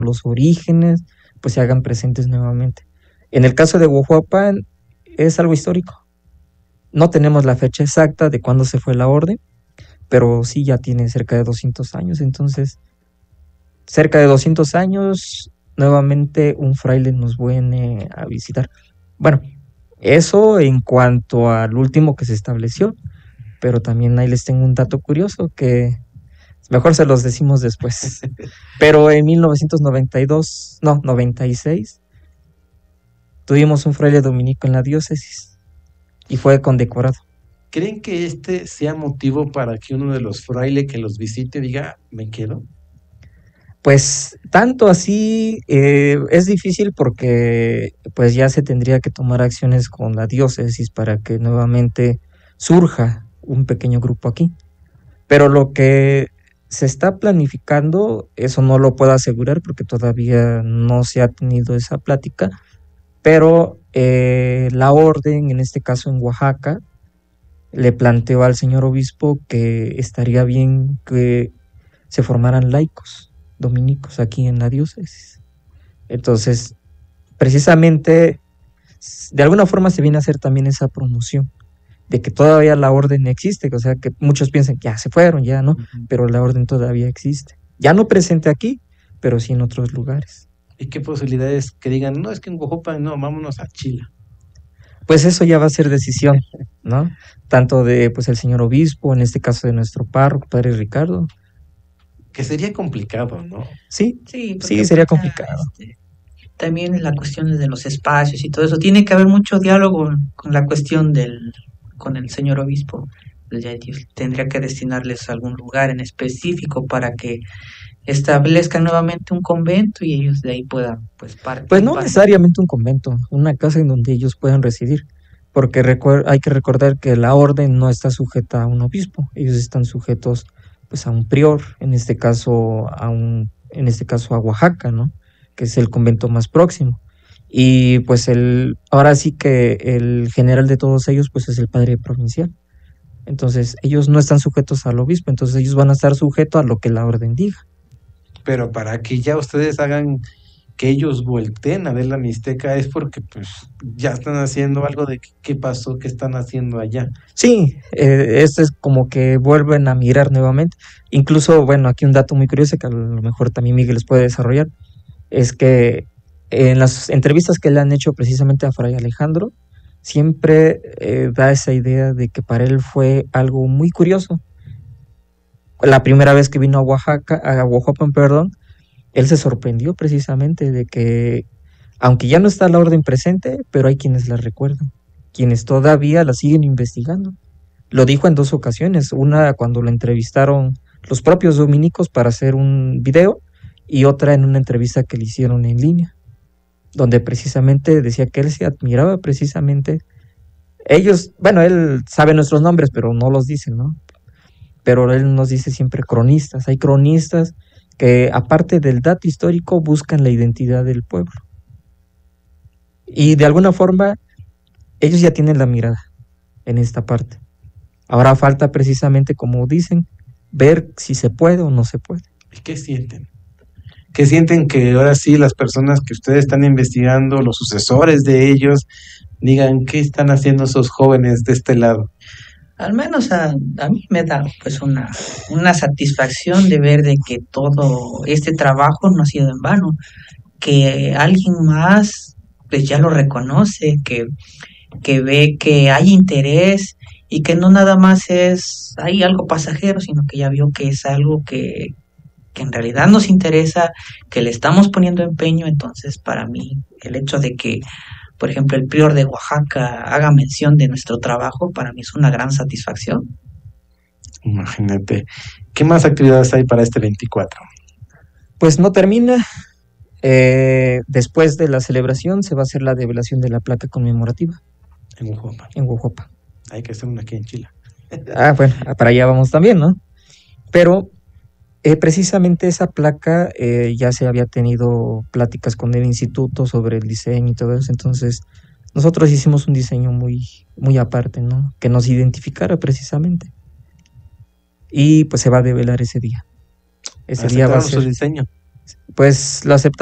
los orígenes, pues se hagan presentes nuevamente. En el caso de Huajuapan es algo histórico. No tenemos la fecha exacta de cuándo se fue la orden, pero sí ya tiene cerca de 200 años. Entonces, cerca de 200 años, nuevamente un fraile nos viene a visitar. Bueno, eso en cuanto al último que se estableció, pero también ahí les tengo un dato curioso que mejor se los decimos después. Pero en 1992, no, 96, tuvimos un fraile dominico en la diócesis y fue condecorado. ¿Creen que este sea motivo para que uno de los frailes que los visite diga, me quedo? Pues tanto así es difícil porque pues ya se tendría que tomar acciones con la diócesis para que nuevamente surja un pequeño grupo aquí. Pero lo que se está planificando, eso no lo puedo asegurar porque todavía no se ha tenido esa plática, pero la orden, en este caso en Oaxaca, le planteó al señor obispo que estaría bien que se formaran laicos dominicos aquí en la diócesis. Entonces, precisamente, de alguna forma se viene a hacer también esa promoción de que todavía la orden existe, o sea, que muchos piensan que ya se fueron, ya no, pero la orden todavía existe. Ya no presente aquí, pero sí en otros lugares. ¿Y qué posibilidades que digan, no, es que en Oaxaca no, vámonos a Chile? Pues eso ya va a ser decisión, ¿no? Tanto de pues el señor obispo, en este caso de nuestro párroco, padre Ricardo. Que sería complicado, ¿no? Sí, Sí, sí, sería complicado. También la cuestión de los espacios y todo eso. Tiene que haber mucho diálogo con la cuestión con el señor obispo. Pues ya Dios tendría que destinarles a algún lugar en específico para que establezcan nuevamente un convento y ellos de ahí puedan pues partir. Pues no necesariamente un convento, una casa en donde ellos puedan residir, porque hay que recordar que la orden no está sujeta a un obispo, ellos están sujetos pues a un prior, en este caso a Oaxaca, ¿no? Que es el convento más próximo. Y pues ahora sí que el general de todos ellos pues es el padre provincial. Entonces ellos no están sujetos al obispo, entonces ellos van a estar sujetos a lo que la orden diga. Pero para que ya ustedes hagan que ellos volteen a ver la Mixteca es porque pues ya están haciendo algo de qué pasó, qué están haciendo allá. Sí, esto es como que vuelven a mirar nuevamente. Incluso, bueno, aquí un dato muy curioso que a lo mejor también Miguel les puede desarrollar, es que en las entrevistas que le han hecho precisamente a Fray Alejandro, siempre da esa idea de que para él fue algo muy curioso. La primera vez que vino a Oaxaca, perdón, él se sorprendió precisamente de que, aunque ya no está la orden presente, pero hay quienes la recuerdan, quienes todavía la siguen investigando. Lo dijo en 2 ocasiones, una cuando lo entrevistaron los propios dominicos para hacer un video y otra en una entrevista que le hicieron en línea, donde precisamente decía que él se admiraba precisamente. Ellos, bueno, él sabe nuestros nombres, pero no los dice, ¿no? Pero él nos dice siempre cronistas. Hay cronistas que, aparte del dato histórico, buscan la identidad del pueblo. Y de alguna forma, ellos ya tienen la mirada en esta parte. Ahora falta precisamente, como dicen, ver si se puede o no se puede. ¿Y qué sienten? ¿Qué sienten que ahora sí las personas que ustedes están investigando, los sucesores de ellos, digan qué están haciendo esos jóvenes de este lado? Al menos a mí me da pues una satisfacción de ver de que todo este trabajo no ha sido en vano, que alguien más pues ya lo reconoce, que ve que hay interés y que no nada más hay algo pasajero, sino que ya vio que es algo que en realidad nos interesa, que le estamos poniendo empeño. Entonces para mí el hecho de que por ejemplo, el prior de Oaxaca haga mención de nuestro trabajo, para mí es una gran satisfacción. Imagínate. ¿Qué más actividades hay para este 24? Pues no termina. Después de la celebración se va a hacer la develación de la placa conmemorativa. En Oaxaca. En Oaxaca. Hay que hacer una aquí en Chile. Bueno, para allá vamos también, ¿no? Pero precisamente esa placa ya se había tenido pláticas con el instituto sobre el diseño y todo eso, entonces nosotros hicimos un diseño muy, muy aparte, ¿no? Que nos identificara precisamente. Y pues se va a develar ese día. Ese día va a ser su diseño. pues la